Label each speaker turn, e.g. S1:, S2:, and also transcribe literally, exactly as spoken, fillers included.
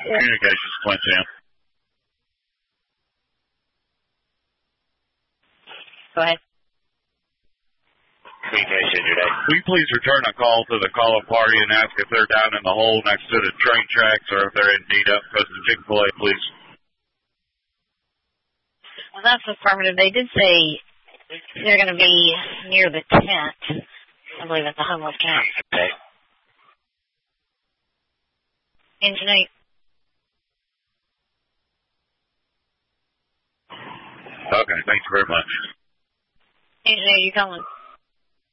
S1: Communications, Quincy.
S2: Go ahead.
S1: Communication today. Will you please return a call to the call-up party and ask if they're down in the hole next to the train tracks or if they're indeed up close to Chick-fil-A, please?
S2: Well, that's affirmative. They did say they're going to be near the tent, I believe at the homeless camp.
S1: Okay.
S2: Engine eight.
S1: Okay, thank you very much.
S2: Engine eight, you calling?